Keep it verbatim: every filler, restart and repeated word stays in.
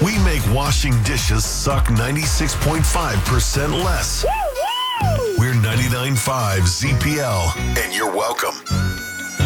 We make washing dishes suck ninety-six point five percent less. We're ninety-nine point five Z P L, and you're welcome.